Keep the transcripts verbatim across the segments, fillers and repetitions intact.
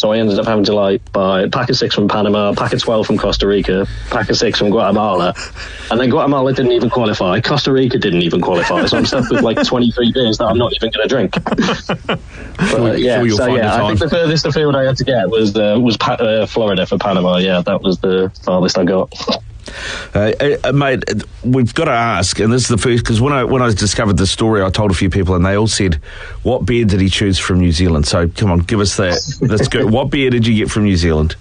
So I ended up having to like buy a pack of six from Panama, a pack of twelve from Costa Rica, pack of six from Guatemala, and then Guatemala didn't even qualify. Costa Rica didn't even qualify, so I'm stuck with like twenty-three beers that I'm not even going to drink. But, yeah, sure so yeah, I think the furthest afield I had to get was uh, was pa- uh, Florida for Panama. Yeah, that was the farthest I got. Uh, uh, mate, we've got to ask, and this is the first, because when I when I discovered this story, I told a few people, and they all said, "What beer did he choose from New Zealand?" So, come on, give us that. That's good. What beer did you get from New Zealand?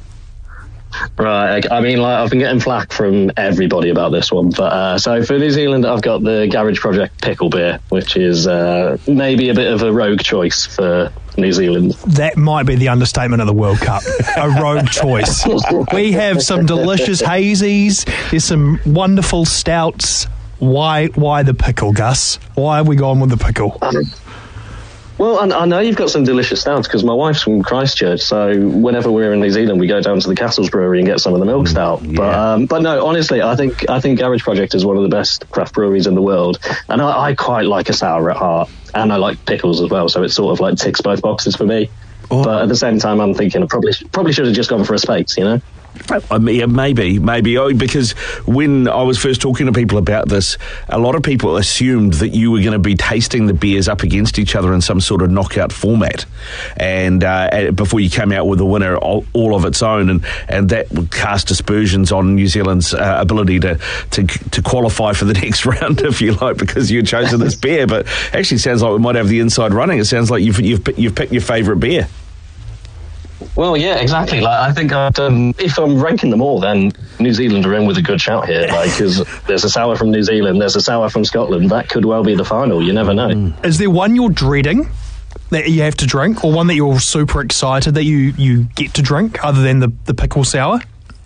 Right, I mean, like, I've been getting flack from everybody about this one, but uh, so for New Zealand, I've got the Garage Project Pickle Beer, which is uh, maybe a bit of a rogue choice for New Zealand. That might be the understatement of the World Cup. A rogue choice. We have some delicious hazies. There's some wonderful stouts. Why? Why the pickle, Gus? Why have we gone with the pickle? Um, Well, I, I know you've got some delicious stouts because my wife's from Christchurch, so whenever we're in New Zealand, we go down to the Castles Brewery and get some of the milk stout. Yeah. But um, but no, honestly, I think I think Garage Project is one of the best craft breweries in the world, and I, I quite like a sour at heart, and I like pickles as well, so it sort of like ticks both boxes for me. Oh. But at the same time, I'm thinking I probably probably should have just gone for a Speight's, you know. I mean, yeah, maybe, maybe, oh, because when I was first talking to people about this, a lot of people assumed that you were going to be tasting the beers up against each other in some sort of knockout format, and uh, before you came out with a winner all, all of its own, and, and that would cast aspersions on New Zealand's uh, ability to, to to qualify for the next round, if you like, because you had chosen this beer. But actually, it sounds like we might have the inside running. It sounds like you've you've you've picked your favourite beer. Well, yeah, exactly. Like, I think I'd, um, if I'm ranking them all, then New Zealand are in with a good shout here. Like, because there's a sour from New Zealand, there's a sour from Scotland. That could well be the final. You never know. Mm. Is there one you're dreading that you have to drink, or one that you're super excited that you, you get to drink, other than the, the pickle sour?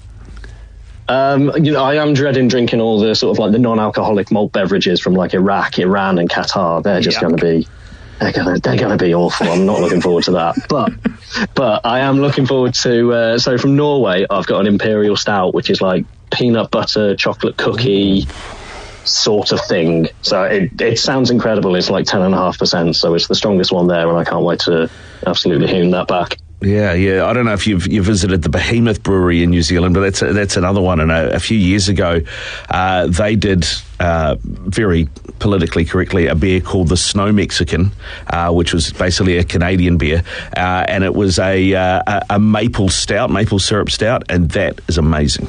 Um, you know, I am dreading drinking all the sort of like the non-alcoholic malt beverages from like Iraq, Iran, and Qatar. They're just going to be. They're gonna, they're gonna be awful. I'm not looking forward to that. But, but I am looking forward to. Uh, so from Norway, I've got an Imperial Stout, which is like peanut butter chocolate cookie sort of thing. So it it sounds incredible. It's like ten and a half percent. So it's the strongest one there, and I can't wait to absolutely hoon that back. Yeah, yeah. I don't know if you've you visited the Behemoth Brewery in New Zealand, but that's a, that's another one. And a, a few years ago, uh, they did uh, very politically correctly a beer called the Snow Mexican, uh, which was basically a Canadian beer, uh, and it was a, uh, a a maple stout, maple syrup stout, and that is amazing.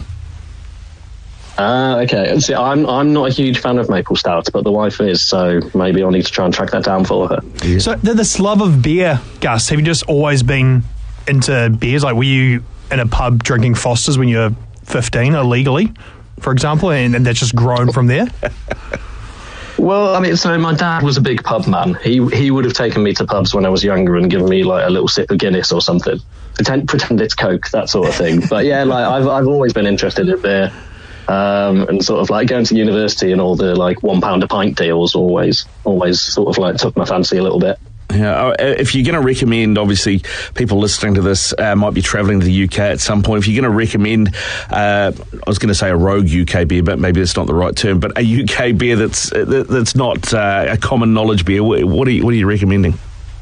Ah, uh, okay. See, I'm I'm not a huge fan of maple stouts, but the wife is, so maybe I'll need to try and track that down for her. Yeah. So this love of beer, Gus, have you just always been into beers? Like, were you in a pub drinking Foster's when you were fifteen illegally, for example, and, and that's just grown from there? Well, I mean, so my dad was a big pub man. He he would have taken me to pubs when I was younger and given me like a little sip of Guinness or something. Pretend pretend it's Coke, that sort of thing. But yeah, like I've I've always been interested in beer. Um, and sort of like going to university and all the like one pound a pint deals always always sort of like took my fancy a little bit. Yeah, if you're going to recommend, obviously, people listening to this uh, might be travelling to the U K at some point. If you're going to recommend, uh, I was going to say a rogue U K beer, but maybe that's not the right term. But a U K beer that's that's not uh, a common knowledge beer. What are you what are you recommending?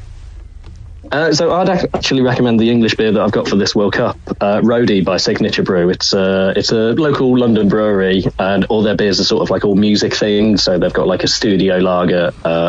Uh, so I'd actually recommend the English beer that I've got for this World Cup, uh, Roadie by Signature Brew. It's uh, it's a local London brewery, and all their beers are sort of like all music themed. So they've got like a studio lager, uh,